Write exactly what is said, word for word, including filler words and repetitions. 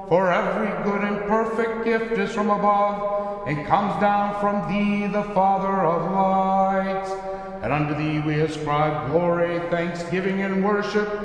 For every good and perfect gift is from above, and comes down from thee, the Father of lights. And unto thee we ascribe glory, thanksgiving, and worship,